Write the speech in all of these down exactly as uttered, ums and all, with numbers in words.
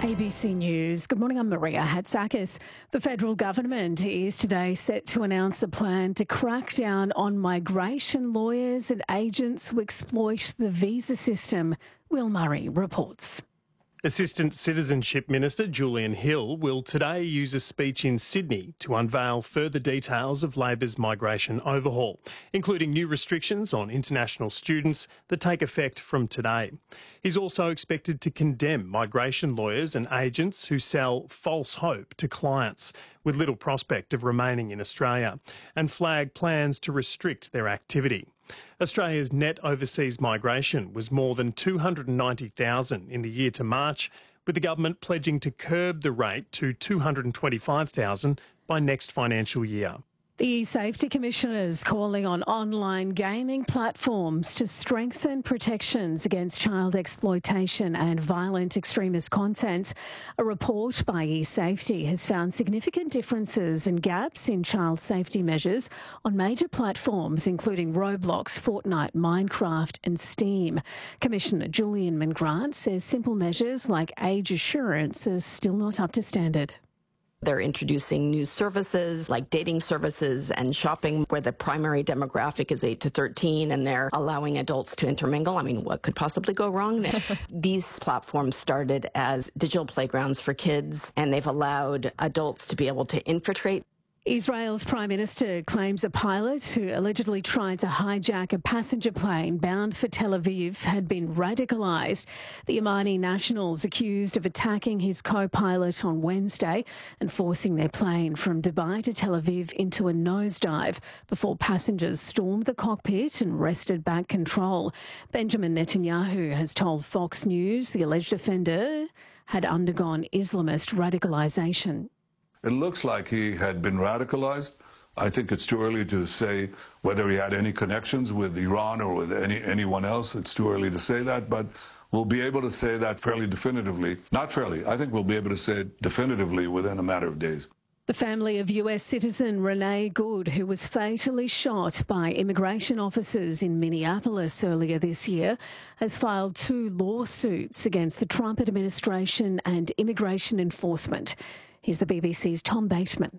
A B C News. Good morning, I'm Maria Hatzakis. The federal government is today set to announce a plan to crack down on migration lawyers and agents who exploit the visa system. Will Murray reports. Assistant Citizenship Minister Julian Hill will today use a speech in Sydney to unveil further details of Labor's migration overhaul, including new restrictions on international students that take effect from today. He's also expected to condemn migration lawyers and agents who sell false hope to clients with little prospect of remaining in Australia, and flag plans to restrict their activity. Australia's net overseas migration was more than two hundred ninety thousand in the year to March, with the government pledging to curb the rate to two hundred twenty-five thousand by next financial year. The Safety Commissioner is calling on online gaming platforms to strengthen protections against child exploitation and violent extremist content. A report by eSafety has found significant differences and gaps in child safety measures on major platforms including Roblox, Fortnite, Minecraft and Steam. Commissioner Julian Mangrant says simple measures like age assurance are still not up to standard. They're introducing new services like dating services and shopping where the primary demographic is eight to thirteen, and they're allowing adults to intermingle. I mean, what could possibly go wrong there? These platforms started as digital playgrounds for kids, and they've allowed adults to be able to infiltrate. Israel's Prime Minister claims a pilot who allegedly tried to hijack a passenger plane bound for Tel Aviv had been radicalised. The Yemeni national's accused of attacking his co-pilot on Wednesday and forcing their plane from Dubai to Tel Aviv into a nosedive before passengers stormed the cockpit and wrested back control. Benjamin Netanyahu has told Fox News the alleged offender had undergone Islamist radicalisation. It looks like he had been radicalized. I think it's too early to say whether he had any connections with Iran or with any anyone else. It's too early to say that, but we'll be able to say that fairly definitively. Not fairly. I think we'll be able to say it definitively within a matter of days. The family of U S citizen Renee Good, who was fatally shot by immigration officers in Minneapolis earlier this year, has filed two lawsuits against the Trump administration and immigration enforcement. Here's the B B C's Tom Bateman.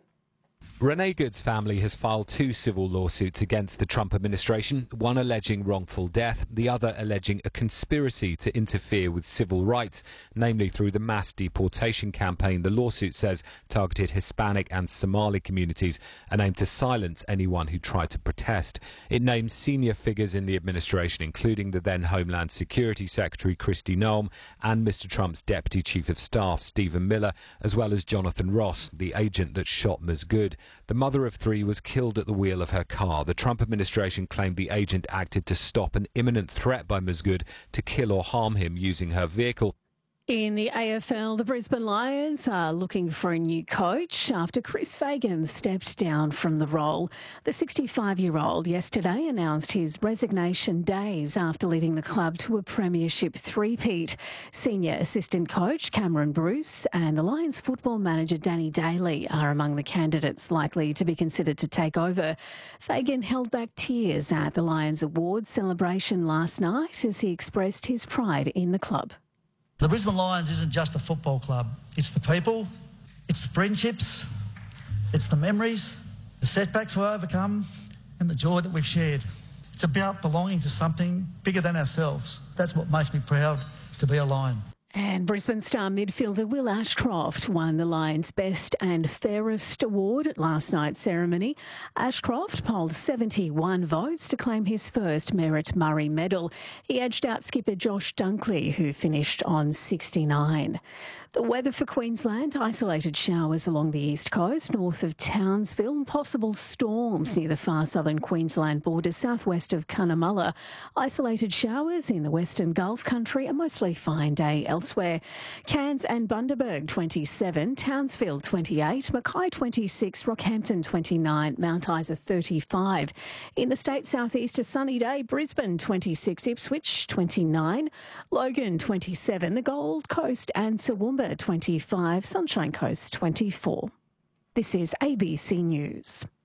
Renee Good's family has filed two civil lawsuits against the Trump administration, one alleging wrongful death, the other alleging a conspiracy to interfere with civil rights, namely through the mass deportation campaign the lawsuit says targeted Hispanic and Somali communities and aimed to silence anyone who tried to protest. It names senior figures in the administration, including the then Homeland Security Secretary Kristi Noem and Mister Trump's Deputy Chief of Staff Stephen Miller, as well as Jonathan Ross, the agent that shot Miz Good. The mother of three was killed at the wheel of her car. The Trump administration claimed the agent acted to stop an imminent threat by Miz Good to kill or harm him using her vehicle. In the A F L, the Brisbane Lions are looking for a new coach after Chris Fagan stepped down from the role. The sixty-five-year-old yesterday announced his resignation days after leading the club to a premiership three-peat. Senior assistant coach Cameron Bruce and the Lions football manager Danny Daly are among the candidates likely to be considered to take over. Fagan held back tears at the Lions awards celebration last night as he expressed his pride in the club. The Brisbane Lions isn't just a football club. It's the people, it's the friendships, it's the memories, the setbacks we overcome, and the joy that we've shared. It's about belonging to something bigger than ourselves. That's what makes me proud to be a Lion. And Brisbane star midfielder Will Ashcroft won the Lions' Best and Fairest award at last night's ceremony. Ashcroft polled seventy-one votes to claim his first Merit Murray medal. He edged out skipper Josh Dunkley, who finished on sixty-nine. The weather for Queensland: isolated showers along the east coast, north of Townsville, possible storms near the far southern Queensland border, southwest of Cunnamulla. Isolated showers in the western Gulf country, a mostly fine day elsewhere. Cairns and Bundaberg twenty-seven, Townsville twenty-eight, Mackay twenty-six, Rockhampton twenty-nine, Mount Isa thirty-five. In the state southeast, a sunny day: Brisbane twenty-six, Ipswich twenty-nine, Logan twenty-seven, the Gold Coast and Toowoomba twenty-five, Sunshine Coast twenty-four. This is A B C News.